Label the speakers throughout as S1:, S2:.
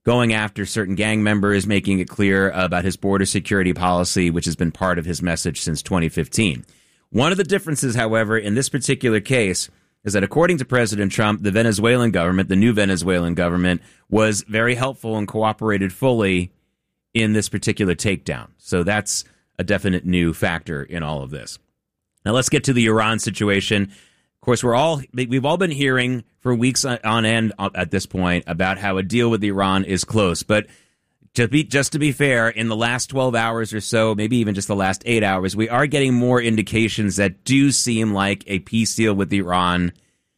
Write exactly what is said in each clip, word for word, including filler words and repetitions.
S1: going after certain gang members, making it clear about his border security policy, which has been part of his message since twenty fifteen. One of the differences, however, in this particular case is that according to President Trump, the Venezuelan government, the new Venezuelan government, was very helpful and cooperated fully in this particular takedown. So that's a definite new factor in all of this. Now let's get to the Iran situation. Of course, we're all we've all been hearing for weeks on end at this point about how a deal with Iran is close. But to be, just to be fair, in the last twelve hours or so, maybe even just the last eight hours, we are getting more indications that do seem like a peace deal with Iran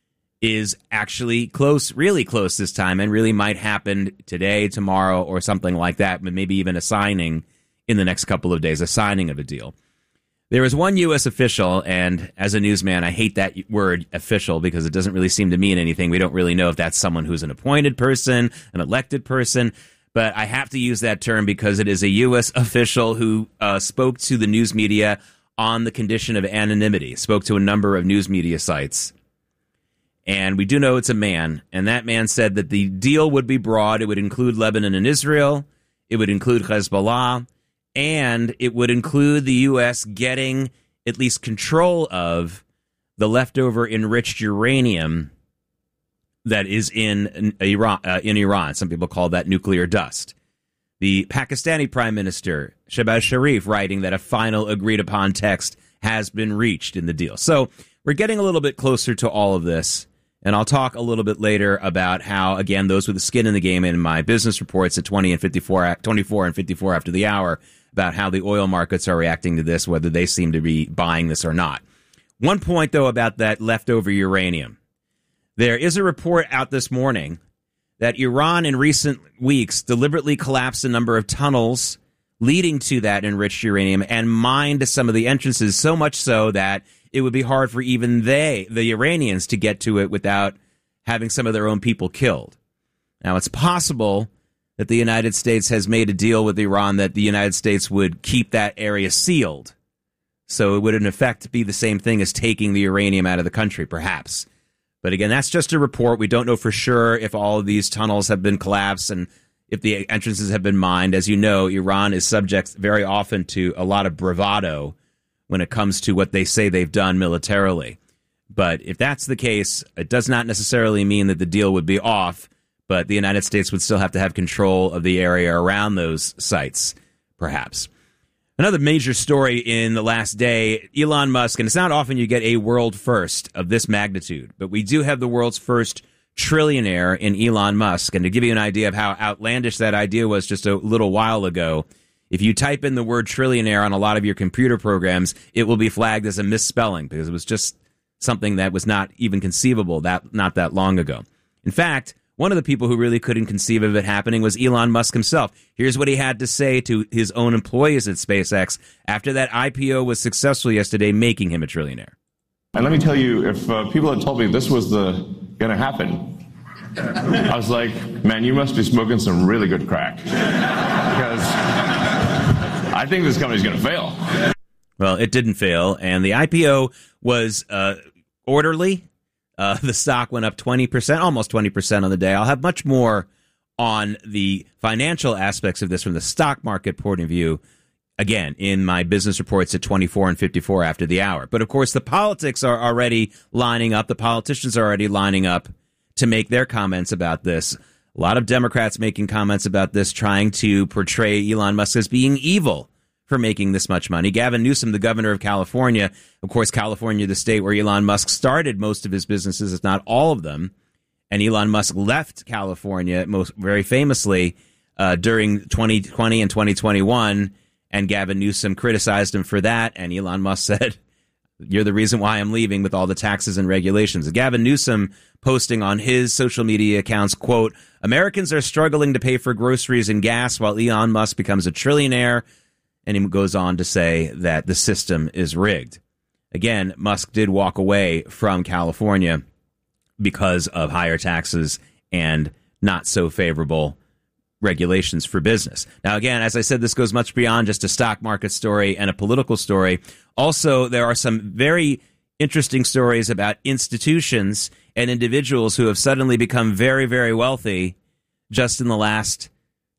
S1: is actually close, really close this time, and really might happen today, tomorrow, or something like that, but maybe even a signing in the next couple of days, a signing of a deal. There is one U S official, and as a newsman, I hate that word official because it doesn't really seem to mean anything. We don't really know if that's someone who's an appointed person, an elected person, but I have to use that term because it is a U S official who uh, spoke to the news media on the condition of anonymity, spoke to a number of news media sites. And we do know it's a man, and that man said that the deal would be broad. It would include Lebanon and Israel. It would include Hezbollah. And it would include the U S getting at least control of the leftover enriched uranium that is in Iran. Uh, in Iran, some people call that nuclear dust. The Pakistani Prime Minister Shehbaz Sharif writing that a final agreed-upon text has been reached in the deal. So we're getting a little bit closer to all of this, and I'll talk a little bit later about how, again, those with the skin in the game in my business reports at twenty and fifty-four, twenty-four and fifty-four after the hour, about how the oil markets are reacting to this, whether they seem to be buying this or not. One point, though, about that leftover uranium. There is a report out this morning that Iran in recent weeks deliberately collapsed a number of tunnels leading to that enriched uranium and mined some of the entrances, so much so that it would be hard for even they, the Iranians, to get to it without having some of their own people killed. Now, it's possible that the United States has made a deal with Iran that the United States would keep that area sealed. So it would, in effect, be the same thing as taking the uranium out of the country, perhaps. But again, that's just a report. We don't know for sure if all of these tunnels have been collapsed and if the entrances have been mined. As you know, Iran is subject very often to a lot of bravado when it comes to what they say they've done militarily. But if that's the case, it does not necessarily mean that the deal would be off, but the United States would still have to have control of the area around those sites, perhaps. Another major story in the last day, Elon Musk, and it's not often you get a world first of this magnitude, but we do have the world's first trillionaire in Elon Musk. And to give you an idea of how outlandish that idea was just a little while ago, if you type in the word trillionaire on a lot of your computer programs, it will be flagged as a misspelling because it was just something that was not even conceivable that not that long ago. In fact, one of the people who really couldn't conceive of it happening was Elon Musk himself. Here's what he had to say to his own employees at SpaceX after that I P O was successful yesterday, making him a trillionaire.
S2: And let me tell you, if uh, people had told me this was the going to happen, I was like, man, you must be smoking some really good crack. Because I think this company's going to fail.
S1: Well, it didn't fail, and the I P O was uh, orderly. Uh, the stock went up twenty percent, almost twenty percent on the day. I'll have much more on the financial aspects of this from the stock market point of view, again, in my business reports at twenty-four and fifty-four after the hour. But, of course, the politics are already lining up. The politicians are already lining up to make their comments about this. A lot of Democrats making comments about this, trying to portray Elon Musk as being evil for making this much money. Gavin Newsom, the governor of California, of course, California, the state where Elon Musk started most of his businesses, if not all of them. And Elon Musk left California most very famously uh, during twenty twenty and twenty twenty-one. And Gavin Newsom criticized him for that. And Elon Musk said, you're the reason why I'm leaving with all the taxes and regulations. And Gavin Newsom posting on his social media accounts, quote, Americans are struggling to pay for groceries and gas while Elon Musk becomes a trillionaire. And he goes on to say that the system is rigged. Again, Musk did walk away from California because of higher taxes and not so favorable regulations for business. Now, again, as I said, this goes much beyond just a stock market story and a political story. Also, there are some very interesting stories about institutions and individuals who have suddenly become very, very wealthy just in the last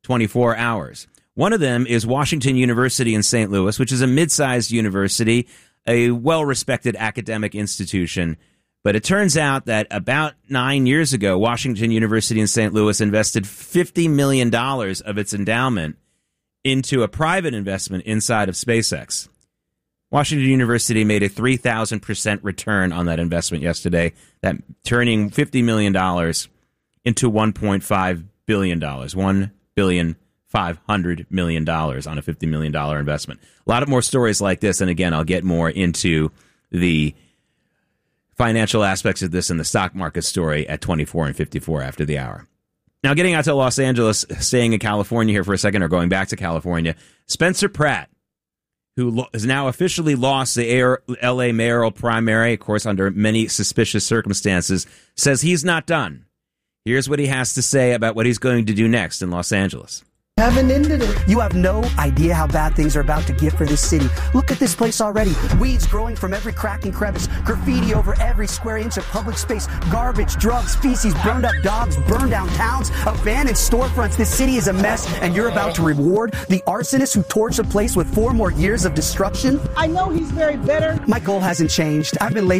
S1: twenty-four hours. One of them is Washington University in Saint Louis, which is a mid-sized university, a well-respected academic institution. But it turns out that about nine years ago, Washington University in Saint Louis invested fifty million dollars of its endowment into a private investment inside of SpaceX. Washington University made a three thousand percent return on that investment yesterday, that turning fifty million dollars into one point five billion dollars, one billion dollars. five hundred million dollars on a fifty million dollars investment. A lot of more stories like this, and again, I'll get more into the financial aspects of this in the stock market story at twenty-four and fifty-four after the hour. Now, getting out to Los Angeles, staying in California here for a second, or going back to California, Spencer Pratt, who lo- has now officially lost the L A mayoral primary, of course, under many suspicious circumstances, says he's not done. Here's what he has to say about what he's going to do next in Los Angeles.
S3: Haven't ended it. You have no idea how bad things are about to get for this city. Look at this place already. Weeds growing from every crack and crevice. Graffiti over every square inch of public space. Garbage, drugs, feces, burned up dogs, burned down towns, abandoned storefronts. This city is a mess, and you're about to reward the arsonist who torched the place with four more years of destruction?
S4: I know he's very bitter.
S3: My goal hasn't changed. I've been lazy.